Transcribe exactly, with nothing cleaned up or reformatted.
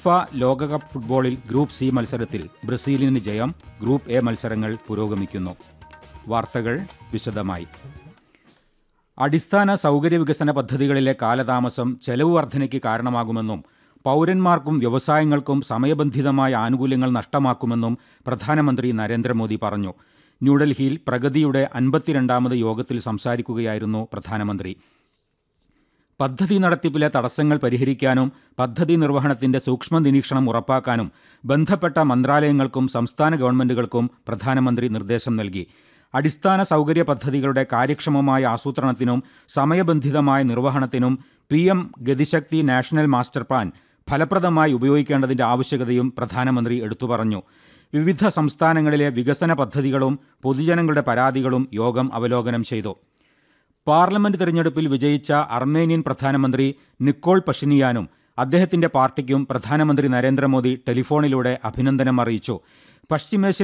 FIFA ലോകകപ്പ് ഫുട്ബോളിൽ group C മത്സരത്തിൽ ബ്രസീലിന് ജയം. ഗ്രൂപ്പ് എ മത്സരങ്ങൾ പുരോഗമിക്കുന്നു. വാർത്തകൾ വിശദമായി. അടിസ്ഥാന സൗകര്യ വികസന പദ്ധതികളിലെ കാലതാമസം ചെലവ് വർധനയ്ക്ക് കാരണമാകുമെന്നും പൗരന്മാർക്കും വ്യവസായങ്ങൾക്കും സമയബന്ധിതമായ ആനുകൂല്യങ്ങൾ നഷ്ടമാക്കുമെന്നും പ്രധാനമന്ത്രി നരേന്ദ്രമോദി പറഞ്ഞു. ന്യൂഡൽഹിയിൽ പ്രഗതിയുടെ അൻപത്തിരണ്ടാമത് യോഗത്തിൽ സംസാരിക്കുകയായിരുന്നു പ്രധാനമന്ത്രി. പദ്ധതി നടത്തിപ്പിലെ തടസ്സങ്ങൾ പരിഹരിക്കാനും പദ്ധതി നിർവഹണത്തിന്റെ സൂക്ഷ്മ നിരീക്ഷണം ഉറപ്പാക്കാനും ബന്ധപ്പെട്ട മന്ത്രാലയങ്ങൾക്കും സംസ്ഥാന ഗവൺമെന്റുകൾക്കും പ്രധാനമന്ത്രി നിർദ്ദേശം നൽകി. അടിസ്ഥാന സൗകര്യ പദ്ധതികളുടെ കാര്യക്ഷമമായ ആസൂത്രണത്തിനും സമയബന്ധിതമായ നിർവഹണത്തിനും P M Gati Shakti national master plan ഫലപ്രദമായി ഉപയോഗിക്കേണ്ടതിന്റെ ആവശ്യകതയും പ്രധാനമന്ത്രി എടുത്തു പറഞ്ഞു. വിവിധ സംസ്ഥാനങ്ങളിലെ വികസന പദ്ധതികളും പൊതുജനങ്ങളുടെ പരാതികളും യോഗം അവലോകനം ചെയ്തു. പാർലമെന്റ് തെരഞ്ഞെടുപ്പിൽ വിജയിച്ച അർമേനിയൻ പ്രധാനമന്ത്രി നിക്കോൾ പഷിനിയാനും അദ്ദേഹത്തിന്റെ പാർട്ടിക്കും പ്രധാനമന്ത്രി നരേന്ദ്രമോദി ടെലിഫോണിലൂടെ അഭിനന്ദനം അറിയിച്ചു. പശ്ചിമേഷ്യൻ